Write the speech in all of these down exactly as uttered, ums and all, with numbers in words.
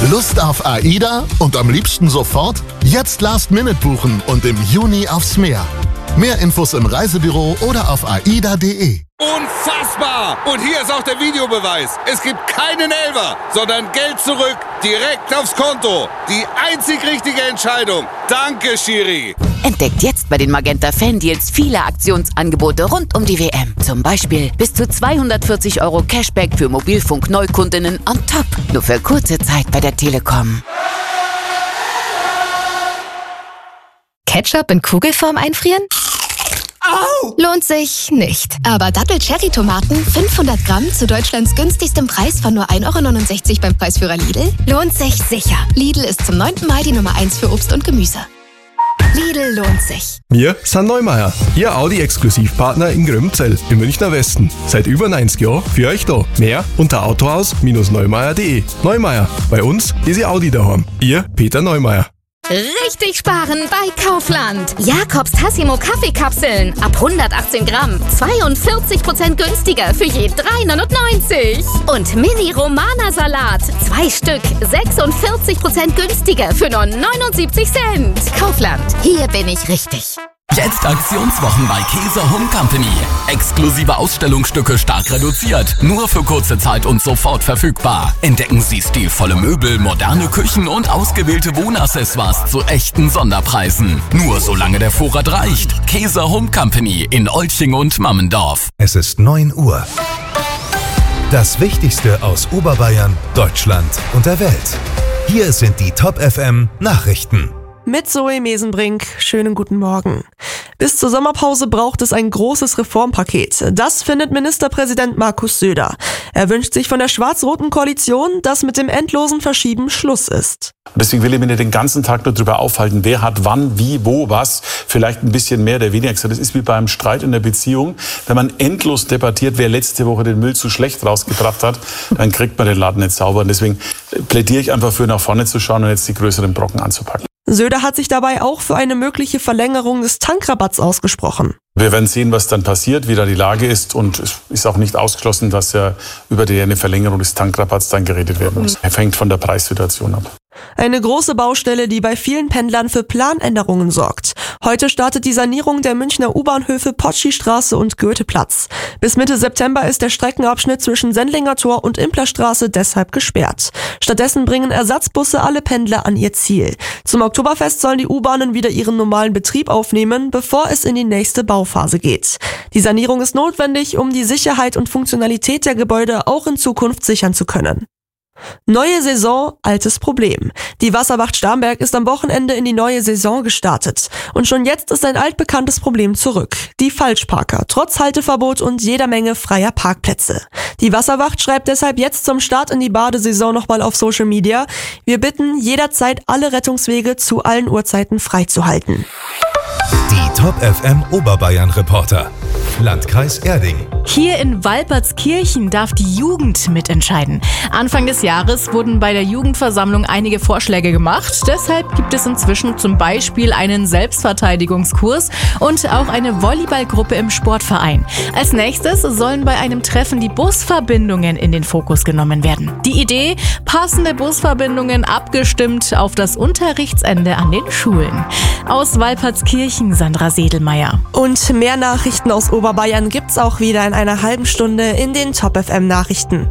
Lust auf AIDA und am liebsten sofort? Jetzt Last Minute buchen und im Juni aufs Meer. Mehr Infos im Reisebüro oder auf aida punkt de. Unfassbar! Und hier ist auch der Videobeweis. Es gibt keinen Elfer, sondern Geld zurück, direkt aufs Konto. Die einzig richtige Entscheidung. Danke, Schiri. Entdeckt jetzt bei den Magenta Fan-Deals viele Aktionsangebote rund um die W M. Zum Beispiel bis zu zweihundertvierzig Euro Cashback für Mobilfunk-Neukundinnen on top. Nur für kurze Zeit bei der Telekom. Ketchup in Kugelform einfrieren? Au! Lohnt sich nicht. Aber Dattel-Cherry-Tomaten fünfhundert Gramm zu Deutschlands günstigstem Preis von nur ein Euro neunundsechzig beim Preisführer Lidl? Lohnt sich sicher. Lidl ist zum neunten Mal die Nummer eins für Obst und Gemüse. Lidl lohnt sich. Wir sind Neumeier, Ihr Audi-Exklusivpartner in Grömzell im Münchner Westen. Seit über neunzig Jahren für euch da. Mehr unter autohaus neumeier punkt de. Neumeier, bei uns ist Ihr Audi daheim. Ihr Peter Neumeier. Richtig sparen bei Kaufland. Jakobs Tassimo Kaffeekapseln ab hundertachtzehn Gramm. zweiundvierzig Prozent günstiger für je drei neunundneunzig. Und Mini Romana Salat. Zwei Stück. sechsundvierzig Prozent günstiger für nur neunundsiebzig Cent. Kaufland. Hier bin ich richtig. Jetzt Aktionswochen bei Käse Home Company. Exklusive Ausstellungsstücke stark reduziert. Nur für kurze Zeit und sofort verfügbar. Entdecken Sie stilvolle Möbel, moderne Küchen und ausgewählte Wohnaccessoires zu echten Sonderpreisen. Nur solange der Vorrat reicht. Käse Home Company in Olching und Mammendorf. Es ist neun Uhr. Das Wichtigste aus Oberbayern, Deutschland und der Welt. Hier sind die Top F M Nachrichten. Mit Zoe Mesenbrink, schönen guten Morgen. Bis zur Sommerpause braucht es ein großes Reformpaket. Das findet Ministerpräsident Markus Söder. Er wünscht sich von der schwarz-roten Koalition, dass mit dem endlosen Verschieben Schluss ist. Deswegen will ich mich nicht den ganzen Tag nur darüber aufhalten, wer hat wann, wie, wo, was, vielleicht ein bisschen mehr oder weniger. Das ist wie beim Streit in der Beziehung. Wenn man endlos debattiert, wer letzte Woche den Müll zu schlecht rausgebracht hat, dann kriegt man den Laden nicht sauber. Und deswegen plädiere ich einfach für, nach vorne zu schauen und jetzt die größeren Brocken anzupacken. Söder hat sich dabei auch für eine mögliche Verlängerung des Tankrabatts ausgesprochen. Wir werden sehen, was dann passiert, wie da die Lage ist. Und es ist auch nicht ausgeschlossen, dass ja über die eine Verlängerung des Tankrabatts dann geredet werden muss. Er hängt von der Preissituation ab. Eine große Baustelle, die bei vielen Pendlern für Planänderungen sorgt. Heute startet die Sanierung der Münchner U-Bahnhöfe Potschi-Straße und Goetheplatz. Bis Mitte September ist der Streckenabschnitt zwischen Sendlinger Tor und Implerstraße deshalb gesperrt. Stattdessen bringen Ersatzbusse alle Pendler an ihr Ziel. Zum Oktoberfest sollen die U-Bahnen wieder ihren normalen Betrieb aufnehmen, bevor es in die nächste Bauphase geht. Die Sanierung ist notwendig, um die Sicherheit und Funktionalität der Gebäude auch in Zukunft sichern zu können. Neue Saison, altes Problem. Die Wasserwacht Starnberg ist am Wochenende in die neue Saison gestartet. Und schon jetzt ist ein altbekanntes Problem zurück. Die Falschparker, trotz Halteverbot und jeder Menge freier Parkplätze. Die Wasserwacht schreibt deshalb jetzt zum Start in die Badesaison nochmal auf Social Media: Wir bitten, jederzeit alle Rettungswege zu allen Uhrzeiten freizuhalten. Die Top F M Oberbayern Reporter. Landkreis Erding. Hier in Walpertskirchen darf die Jugend mitentscheiden. Anfang des Jahres wurden bei der Jugendversammlung einige Vorschläge gemacht. Deshalb gibt es inzwischen zum Beispiel einen Selbstverteidigungskurs und auch eine Volleyballgruppe im Sportverein. Als nächstes sollen bei einem Treffen die Busverbindungen in den Fokus genommen werden. Die Idee: passende Busverbindungen abgestimmt auf das Unterrichtsende an den Schulen. Aus Walpertskirchen, Sandra Sedelmeier. Und mehr Nachrichten aus Oberbayern gibt's auch wieder in einer halben Stunde in den Top F M Nachrichten.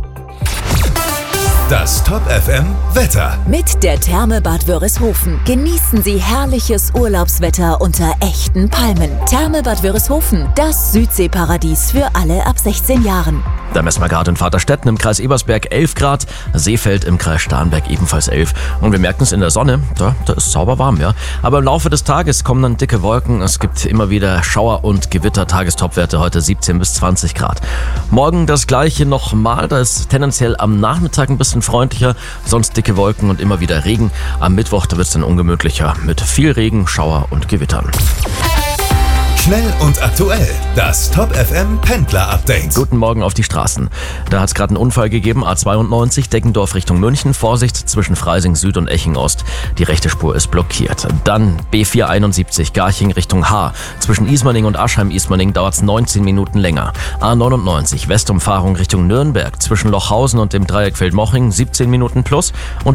Das Top F M Wetter. Mit der Therme Bad Wörishofen genießen Sie herrliches Urlaubswetter unter echten Palmen. Therme Bad Wörishofen, das Südseeparadies für alle ab sechzehn Jahren. Da messen wir gerade in Vaterstetten im Kreis Ebersberg elf Grad, Seefeld im Kreis Starnberg ebenfalls elf. Und wir merken es in der Sonne, da, da ist sauber warm, ja. Aber im Laufe des Tages kommen dann dicke Wolken, es gibt immer wieder Schauer und Gewitter, Tagestopwerte heute siebzehn bis zwanzig Grad. Morgen das gleiche nochmal, da ist tendenziell am Nachmittag ein bisschen freundlicher, sonst dicke Wolken und immer wieder Regen. Am Mittwoch, da wird es dann ungemütlicher mit viel Regen, Schauer und Gewittern. Schnell und aktuell. Das Top F M Pendler Update. Guten Morgen auf die Straßen. Da hat es gerade einen Unfall gegeben. A zweiundneunzig, Deggendorf Richtung München. Vorsicht zwischen Freising Süd und Eching Ost. Die rechte Spur ist blockiert. Dann B vierhunderteinundsiebzig, Garching Richtung Haar. Zwischen Ismaning und Aschheim-Ismaning dauert es neunzehn Minuten länger. A neunundneunzig, Westumfahrung Richtung Nürnberg. Zwischen Lochhausen und dem Dreieck Feldmoching siebzehn Minuten plus. Und